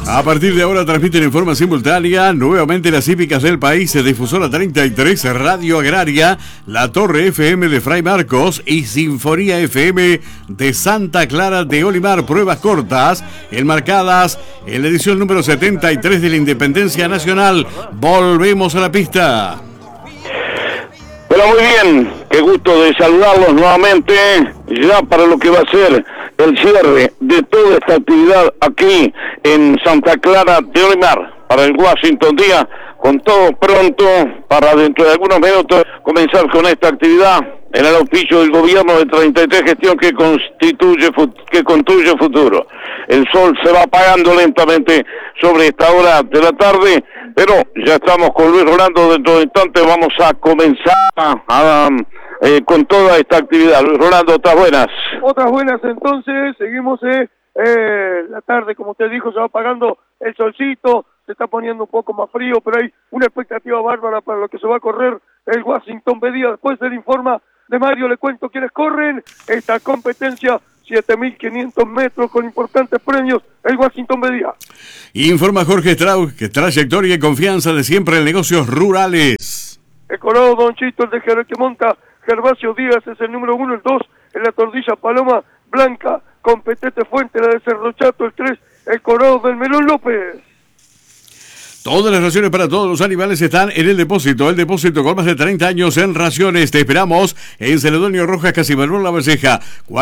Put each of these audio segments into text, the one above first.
A partir de ahora transmiten en forma simultánea nuevamente las hípicas del país, Difusora 33, Radio Agraria, La Torre FM de Fray Marcos y Sinfonía FM de Santa Clara de Olimar. Pruebas cortas, enmarcadas en la edición número 73 de la Independencia Nacional. Volvemos a la pista. Pero muy bien, qué gusto de saludarlos nuevamente, ya para lo que va a ser el cierre de toda esta actividad aquí en Santa Clara de Olimar, para el Washington Día, con todo pronto para dentro de algunos minutos comenzar con esta actividad en el auspicio del gobierno de 33 Gestión que construye futuro. El sol se va apagando lentamente sobre esta hora de la tarde, pero ya estamos con Luis Rolando. Dentro de instantes vamos a comenzar con toda esta actividad. Luis Rolando, otras buenas. Otras buenas, entonces, seguimos la tarde, como usted dijo, se va apagando el solcito, se está poniendo un poco más frío, pero hay una expectativa bárbara para lo que se va a correr el Washington Bedía. Después del informe de Mario, le cuento quiénes corren esta competencia, 7.500 metros con importantes premios, el Washington Bedía. Informa Jorge Strauch, que trayectoria y confianza de siempre en negocios rurales. El Colorado Don Chito, el de que monta Gervasio Díaz, es el número 1, el 2, en la Tordilla Paloma Blanca, con Petete Fuente, la de Cerro Chato, el 3, el Colorado del Melón López. Todas las raciones para todos los animales están en el depósito con más de 30 años en raciones. Te esperamos en Celedonio Rojas, Casimarón La Valleja,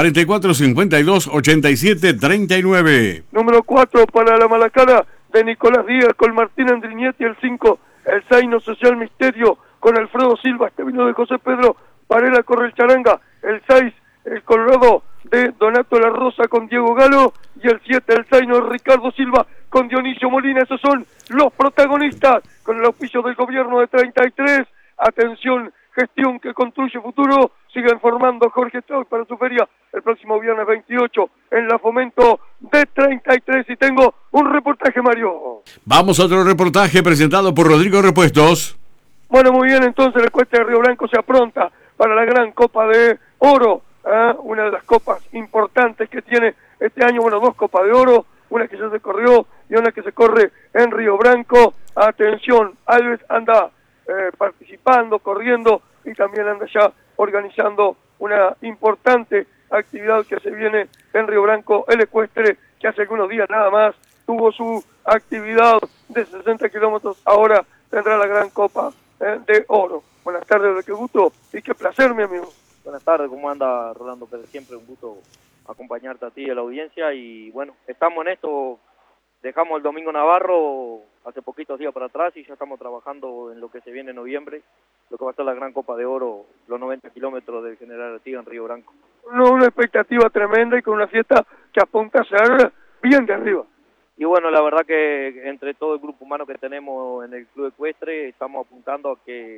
4452-8739. Número 4 para la Malacana de Nicolás Díaz con Martín Andriñetti, el 5, el Zaino Social Misterio con Alfredo Silva, este vino de José Pedro Varela corre el Charanga, el 6, el Colorado de Donato La Rosa con Diego Galo, y el 7, el Zaino Ricardo Silva con Dionisio Molina. Esos son los protagonistas con el auspicio del gobierno de 33. Atención, Gestión que construye futuro. Sigue informando Jorge Strauch para su feria el próximo viernes 28 en la Fomento de 33. Y tengo un reportaje, Mario. Vamos a otro reportaje presentado por Rodrigo Repuestos. Bueno, muy bien, entonces el Cuesta de Río Branco se apronta para la gran Copa de Oro, una de las copas importantes que tiene este año. Bueno, 2 Copas de Oro, una que ya se corrió y una que se corre en Río Branco. Atención, Alves anda participando, corriendo, y también anda ya organizando una importante actividad que se viene en Río Branco, el ecuestre, que hace algunos días nada más tuvo su actividad de 60 kilómetros, ahora tendrá la gran Copa de Oro. Buenas tardes, qué gusto y qué placer, mi amigo. Buenas tardes, ¿cómo anda, Rolando? Pero siempre un gusto acompañarte a ti y a la audiencia. Y bueno, estamos en esto, dejamos el Domingo Navarro hace poquitos días para atrás y ya estamos trabajando en lo que se viene en noviembre, lo que va a ser la gran Copa de Oro, los 90 kilómetros del General Artigas en Río Branco. Una expectativa tremenda y con una fiesta que apunta a ser bien de arriba. Y bueno, la verdad que entre todo el grupo humano que tenemos en el Club Ecuestre, estamos apuntando a que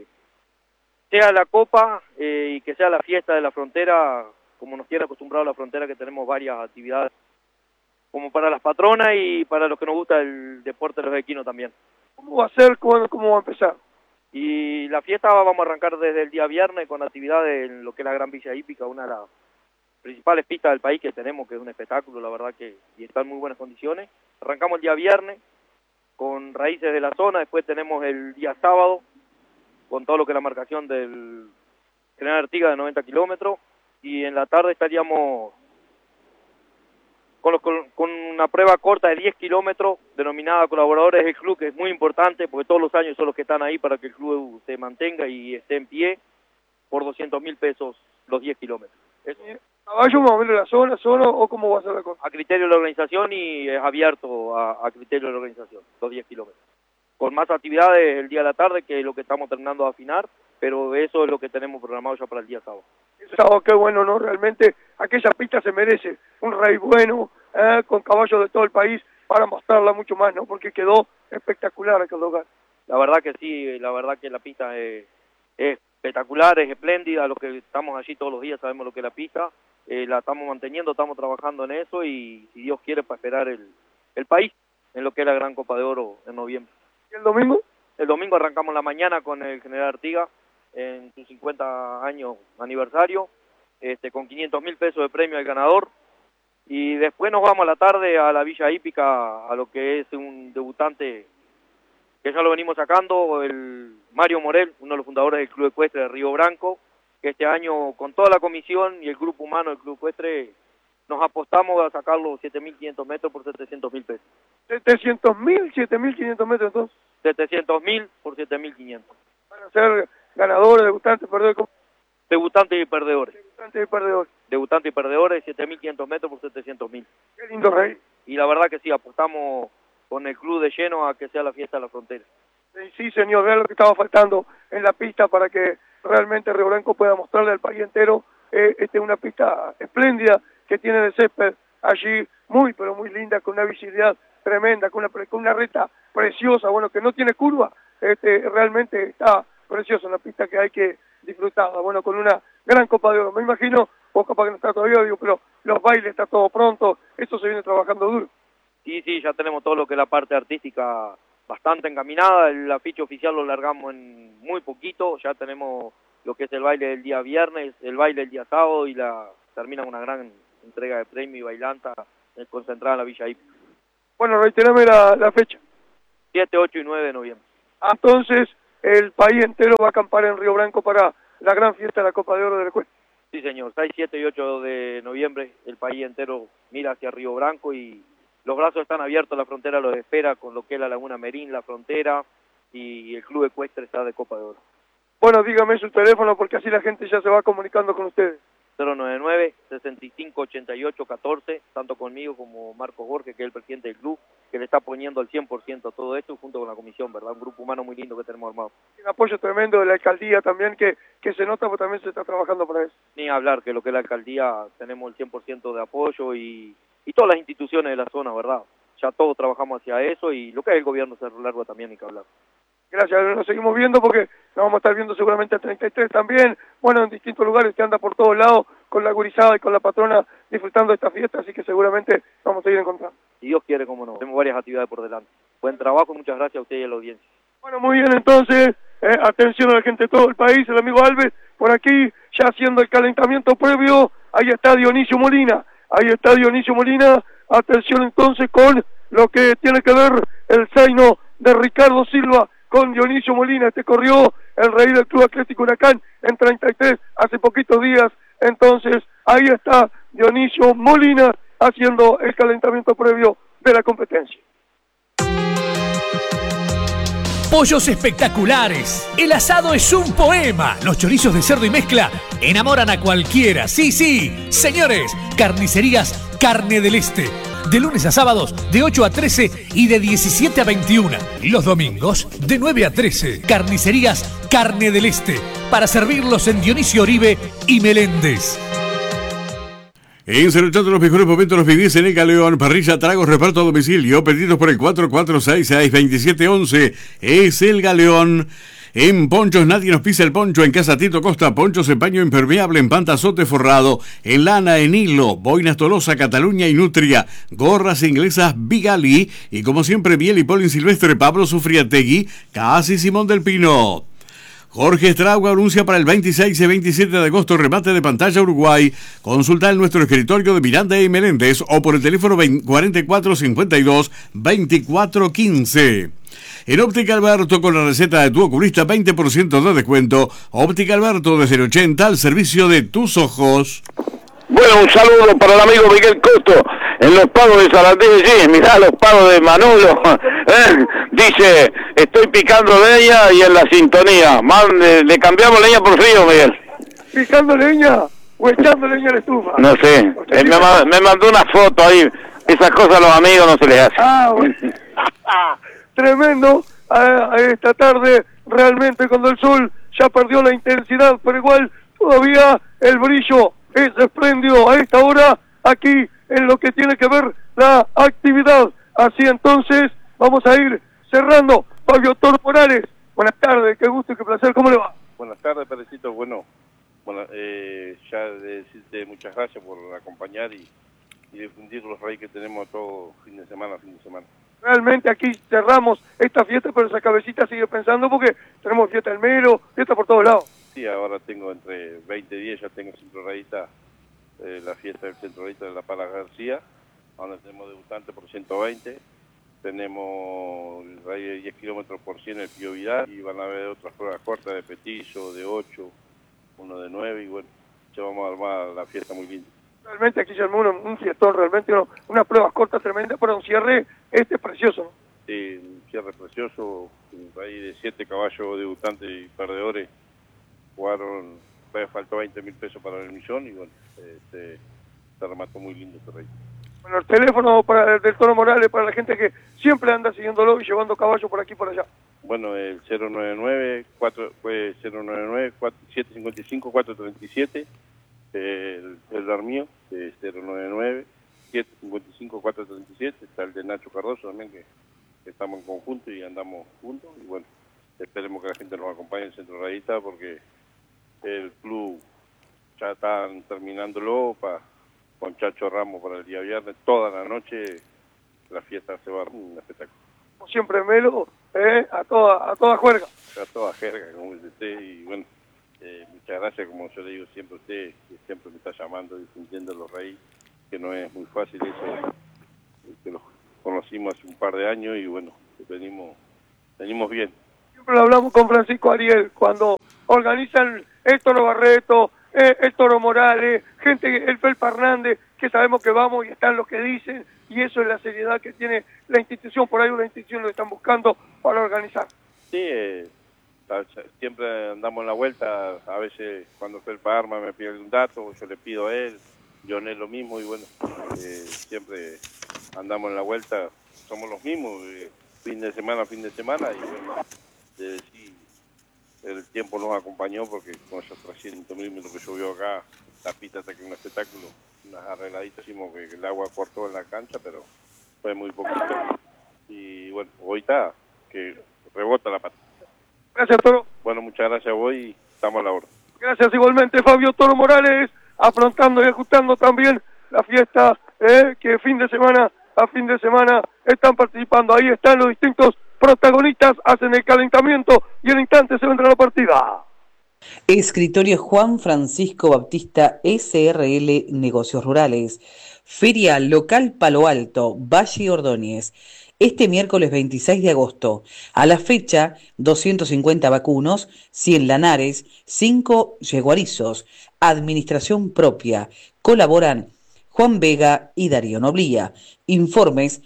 sea la Copa y que sea la fiesta de la frontera, como nos tiene acostumbrado la frontera, que tenemos varias actividades, como para las patronas y para los que nos gusta el deporte de los equinos también. ¿Cómo va a ser? ¿Cómo va a empezar? Y la fiesta vamos a arrancar desde el día viernes con actividades en lo que es la Gran Villa Hípica, una de las principales pistas del país que tenemos, que es un espectáculo, la verdad que y está en muy buenas condiciones. Arrancamos el día viernes con raíces de la zona, después tenemos el día sábado con todo lo que es la marcación del General Artigas de 90 kilómetros, y en la tarde estaríamos con una prueba corta de 10 kilómetros denominada Colaboradores del Club, que es muy importante porque todos los años son los que están ahí para que el club se mantenga y esté en pie, por 200.000 pesos los 10 kilómetros. ¿Caballo más o menos la zona o cómo va a ser la cosa? A criterio de la organización, y es abierto a criterio de la organización, los 10 kilómetros. Con más actividades el día de la tarde, que es lo que estamos terminando de afinar, pero eso es lo que tenemos programado ya para el día sábado. Sábado, qué bueno, ¿no? Realmente aquella pista se merece un rey bueno, con caballos de todo el país, para mostrarla mucho más, ¿no? Porque quedó espectacular aquel lugar. La verdad que sí, la verdad que la pista es espectacular, es espléndida. Los que estamos allí todos los días sabemos lo que es la pista, la estamos manteniendo, estamos trabajando en eso, y si Dios quiere, para esperar el país en lo que es la Gran Copa de Oro en noviembre. ¿Y el domingo? El domingo arrancamos la mañana con el General Artigas en su 50 años aniversario, con 500.000 pesos de premio al ganador, Y después nos vamos a la tarde a la Villa Hípica, a lo que es un debutante que ya lo venimos sacando, el Mario Morel, uno de los fundadores del Club Ecuestre de Río Branco, que este año con toda la comisión y el grupo humano del Club Ecuestre nos apostamos a sacarlo 7.500 metros por 700.000 pesos. ¿700.000, 7.500 metros entonces? 700.000 por 7.500. Van a ser ganadores, debutantes, perdedores. Debutantes y perdedores. Debutantes y perdedores. Debutantes y perdedores, 7.500 metros por 700.000. Qué lindo rey. Y la verdad que sí, apostamos con el club de lleno a que sea la fiesta de la frontera. Sí, señor, era lo que estaba faltando en la pista para que realmente Río Branco pueda mostrarle al país entero una pista espléndida que tiene de césped allí, muy pero muy linda, con una visibilidad tremenda, con una recta preciosa, bueno, que no tiene curva, realmente está preciosa, una pista que hay que disfrutarla, bueno, con una gran Copa de Oro. Me imagino, vos capaz que no está todavía, digo, pero los bailes está todo pronto, esto se viene trabajando duro. Sí, ya tenemos todo lo que es la parte artística bastante encaminada, el afiche oficial lo largamos en muy poquito, ya tenemos lo que es el baile del día viernes, el baile del día sábado y termina una gran entrega de premio y bailanta concentrada en la Villa Hípica. Bueno, reiterame la fecha. 7, 8 y 9 de noviembre. Entonces, el país entero va a acampar en Río Branco para la gran fiesta de la Copa de Oro del Ecuestre. Sí, señor, 6, 7 y 8 de noviembre el país entero mira hacia Río Branco y los brazos están abiertos, la frontera los espera con lo que es la Laguna Merín, la frontera y el Club Ecuestre está de Copa de Oro. Bueno, dígame su teléfono porque así la gente ya se va comunicando con ustedes. 099-6588-14, tanto conmigo como Marco Jorge, que es el presidente del club, que le está poniendo al 100% todo esto junto con la comisión, ¿verdad? Un grupo humano muy lindo que tenemos armado. Un apoyo tremendo de la alcaldía también que se nota, porque también se está trabajando para eso. Ni hablar que lo que es la alcaldía tenemos el 100% de apoyo y todas las instituciones de la zona, ¿verdad? Ya todos trabajamos hacia eso y lo que es el gobierno Cerro Largo también hay que hablar. Gracias, nos seguimos viendo porque nos vamos a estar viendo seguramente el 33 también, bueno, en distintos lugares que anda por todos lados con la gurizada y con la patrona disfrutando de esta fiesta, así que seguramente vamos a ir encontrando. Si Dios quiere, cómo no, tenemos varias actividades por delante. Buen trabajo y muchas gracias a usted y a la audiencia. Bueno, muy bien, entonces, atención a la gente de todo el país, el amigo Alves, por aquí, ya haciendo el calentamiento previo, ahí está Dionisio Molina, atención entonces con lo que tiene que ver el zaino de Ricardo Silva, con Dionisio Molina, corrió el rey del Club Atlético Huracán en 33 hace poquitos días, entonces ahí está Dionisio Molina haciendo el calentamiento previo de la competencia. Pollos espectaculares, el asado es un poema, los chorizos de cerdo y mezcla enamoran a cualquiera, sí, señores, carnicerías Carne del Este. De lunes a sábados, de 8 a 13 y de 17 a 21. Los domingos, de 9 a 13. Carnicerías Carne del Este. Para servirlos en Dionisio Oribe y Meléndez. En Cerruchando los mejores momentos los vivís en El Galeón. Parrilla, tragos, reparto a domicilio. Pedidos por el 4466-2711. Es El Galeón. En Ponchos nadie nos pisa el poncho. En Casa Tito Costa, ponchos en paño impermeable, en pantazote forrado, en lana, en hilo, boinas Tolosa, Cataluña y Nutria, gorras inglesas Bigali y como siempre Biel y Polin Silvestre, Pablo Sufriategui, Casi Simón del Pino. Jorge Estragua anuncia para el 26 y 27 de agosto remate de pantalla Uruguay. Consulta en nuestro escritorio de Miranda y Meléndez o por el teléfono 4452-2415. En Óptica Alberto, con la receta de tu oculista, 20% de descuento. Óptica Alberto de 080 al servicio de tus ojos. Bueno, un saludo para el amigo Miguel Costo en los pagos de Zarategui. Sí, mirá los pagos de Manolo. Dice, estoy picando leña y en la sintonía. Le cambiamos leña por frío, Miguel. ¿Picando leña o echando leña a la estufa? No sé, él me mandó una foto ahí. Esas cosas a los amigos no se les hacen. Bueno. Tremendo esta tarde, realmente cuando el sol ya perdió la intensidad, pero igual todavía el brillo es espléndido a esta hora aquí en lo que tiene que ver la actividad. Así entonces vamos a ir cerrando. Fabio Toro Morales, buenas tardes, qué gusto y qué placer, ¿cómo le va? Buenas tardes, Perecito, bueno, ya de decirte muchas gracias por acompañar y difundir los reyes que tenemos todo fin de semana. Realmente aquí cerramos esta fiesta, pero esa cabecita sigue pensando porque tenemos fiesta del Mero, fiesta por todos lados. Sí, ahora tengo entre 20 días, ya tengo 5 rayitas la fiesta del Centro Rayista de La Pala García, donde tenemos debutantes por 120, tenemos el radio de 10 kilómetros por 100 el Pío Vidal, y van a haber otras pruebas cortas de petillo, de 8, uno de 9, y bueno, ya vamos a armar la fiesta muy linda. Realmente aquí se armó un fiestón, realmente unas pruebas cortas tremendas para un cierre precioso, ¿no? Sí, un cierre precioso, ahí de 7 caballos debutantes y perdedores jugaron, faltó 20.000 pesos para el millón, y bueno, se remató muy lindo este rey. Bueno, el teléfono del Toro Morales para la gente que siempre anda siguiéndolo y llevando caballos por aquí y por allá. Bueno, el 099-755-437, el dar mío, 099-755-437, está el de Nacho Cardoso también, que estamos en conjunto y andamos juntos, y bueno, esperemos que la gente nos acompañe en el Centro Rayista, porque el club ya están terminándolo con Chacho Ramos para el día viernes, toda la noche la fiesta se va a armar un espectáculo. Como siempre, Melo, a toda juerga. A toda jerga, como dice usted, y bueno, muchas gracias, como yo le digo siempre a usted, que siempre me está llamando y sintiendo los reyes, que no es muy fácil eso, que los conocimos hace un par de años y bueno, venimos bien. Siempre lo hablamos con Francisco Ariel, cuando organizan el Toro Barreto, el Toro Morales, gente, el Felpa Hernández, que sabemos que vamos y están los que dicen, y eso es la seriedad que tiene la institución, por ahí una institución lo están buscando para organizar. Sí, siempre andamos en la vuelta, a veces cuando Felpa arma me pide un dato, yo le pido a él, Joné lo mismo, y bueno, siempre andamos en la vuelta, somos los mismos, fin de semana, y bueno, sí, el tiempo nos acompañó, porque con esos 300.000 metros que llovió acá, la pista hasta que un espectáculo, unas arregladitas, hicimos que el agua cortó en la cancha, pero fue muy poquito, y bueno, hoy está, que rebota la pata. Gracias, Toro. Bueno, muchas gracias a vos y estamos a la hora. Gracias igualmente, Fabio Toro Morales, afrontando y ajustando también la fiesta que fin de semana a fin de semana están participando. Ahí están los distintos protagonistas, hacen el calentamiento y en instante se vendrá la partida. Escritorio Juan Francisco Baptista SRL Negocios Rurales. Feria Local Palo Alto, Valle Ordóñez. Este miércoles 26 de agosto. A la fecha, 250 vacunos, 100 lanares, 5 yeguarizos. Administración propia. Colaboran Juan Vega y Darío Noblía. Informes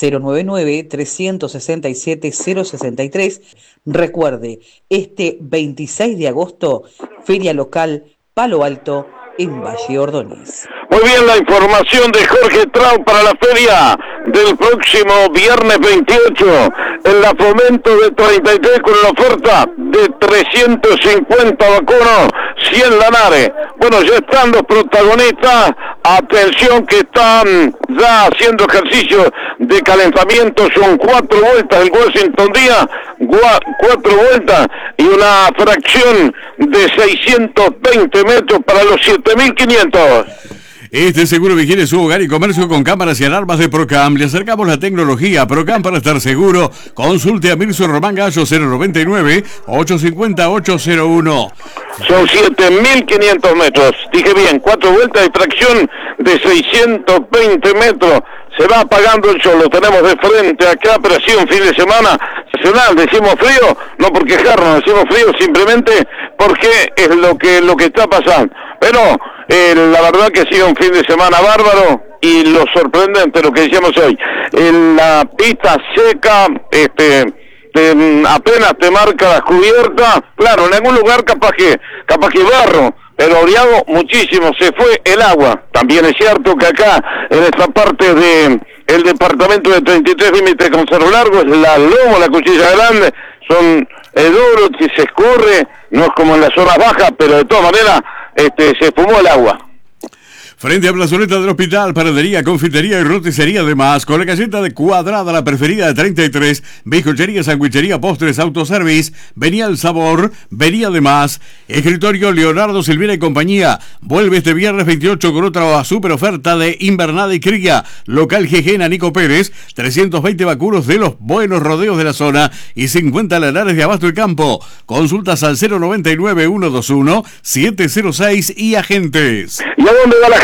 099-367-063. Recuerde, este 26 de agosto, Feria Local Palo Alto en Valle Ordóñez. Muy bien, la información de Jorge Trau para la feria del próximo viernes 28 en la Fomento de 33 con la oferta de 350 vacunos, 100 lanares. Bueno, ya están los protagonistas, atención que están ya haciendo ejercicio de calentamiento, son 4 vueltas el Washington Díaz, 4 vueltas y una fracción de 620 metros para los 7.500. Este seguro vigiere su hogar y comercio con cámaras y alarmas de Procam. Le acercamos la tecnología a Procam para estar seguro. Consulte a Mirso Román Gallo 099-850-801. Son 7.500 metros. Dije bien, 4 vueltas y fracción de 620 metros. Se va apagando el sol, lo tenemos de frente acá, pero ha sido un fin de semana nacional. Decimos frío, no por quejarnos, decimos frío simplemente porque es lo que está pasando. Pero la verdad que ha sido un fin de semana bárbaro y lo sorprendente, lo que decíamos hoy, la pista seca, apenas te marca la cubierta, claro, en algún lugar capaz que barro, pero Oriago muchísimo, se fue el agua. También es cierto que acá, en esta parte de el departamento de 33 límites con Cerro Largo, es la Lomo, la Cuchilla Grande, son duros, si se escurre, no es como en las zonas bajas, pero de todas maneras, se fumó el agua. Frente a Plazoleta del Hospital, panadería, confitería y roticería además, con la caseta de Cuadrada, la preferida de 33, bizcochería, sandwichería, postres, autoservice, venía el sabor, venía además, escritorio Leonardo Silvera y compañía, vuelve este viernes 28 con otra super oferta de invernada y cría, local Gejena Nico Pérez, 320 vacunos de los buenos rodeos de la zona y 50 lanares de abasto y campo, consultas al 099-121-706 y agentes. ¿Y a dónde va la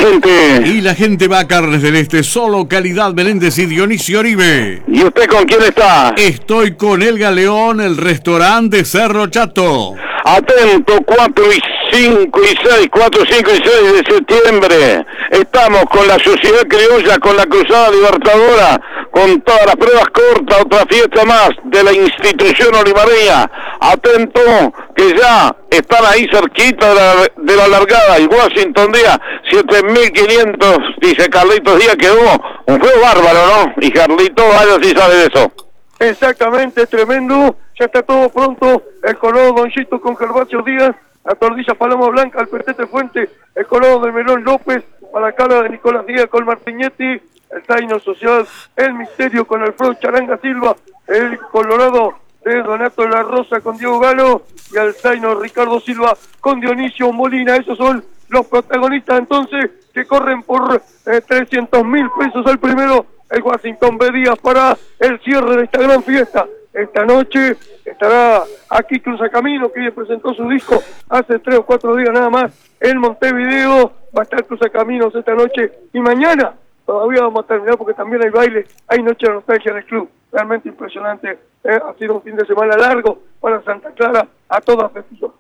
gente? Y la gente va a Carnes del Este, solo calidad Meléndez y Dionisio Oribe. ¿Y usted con quién está? Estoy con El Galeón, el restaurante de Cerro Chato. Atento, 4 y 5 y 6, 4, 5 y 6 de septiembre. Estamos con la Sociedad Criolla, con la Cruzada Libertadora, con todas las pruebas cortas, otra fiesta más de la institución olivareña. Atento, que ya están ahí cerquita de la largada. El Washington Díaz, 7.500, dice Carlitos Díaz, quedó un juego bárbaro, ¿no? Y Carlitos, vaya si sabe de eso. Exactamente, tremendo. Ya está todo pronto. El colado Doncito con Gervasio Díaz, la tordilla Paloma Blanca, el Petete Fuente, el colado de Melón López, para la cara de Nicolás Díaz con Martiñetti, el Taino Social, el Misterio con Alfredo Charanga Silva, el Colorado de Donato La Rosa con Diego Galo y el Taino Ricardo Silva con Dionisio Molina. Esos son los protagonistas entonces que corren por 300.000 pesos al primero, el Washington B. Díaz, para el cierre de esta gran fiesta. Esta noche estará aquí Cruzacamino, que presentó su disco hace 3 o 4 días nada más en Montevideo. Va a estar Cruzacaminos esta noche y mañana todavía vamos a terminar porque también hay baile, hay noche de nostalgia en el club. Realmente impresionante, ha sido un fin de semana largo para Santa Clara a todas las